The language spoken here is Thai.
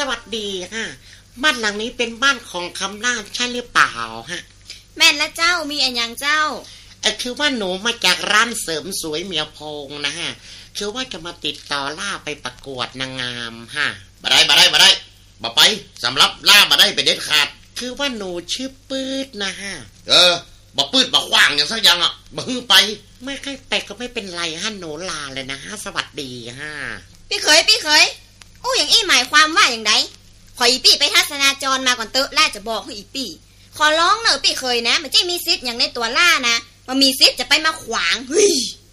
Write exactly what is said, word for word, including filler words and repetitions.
วัสดีฮะบ้านหลังนี้เป็นบ้านของคำล่าใช่หรือเปล่าฮะแม่นละเจ้ามีอันยังเจ้าเออคือว่าหนูมาจากร้านเสริมสวยเมียพงนะฮะคือว่าจะมาติดต่อล่าไปประกวดนางงามฮะบ่ได้บ่ได้บ่ได้บ่ไปสำหรับล่าบ่ได้ไปเด็ดขาดคือว่าหนูชื่อปื๊ดนะฮะเออบ่ปืดบ่ขว้างอย่างสักอย่างอ่ะบ่ฮือไปไม่ค่อยไปก็ไม่เป็นไรฮะหนูลาเลยนะฮะสวัสดีฮะพี่เคยพี่เคยอู้อย่างอี้หมายความว่าอย่างไรขออีปี้ไปทัศนาจรมาก่อนเตอะล่าจะบอกให้อีปี้ขอร้องเนอะพี่เคยนะมันจะมีซิทธิ์อย่างในตัวล่านะมันมีซิทธิ์จะไปมาขวางเฮ้ย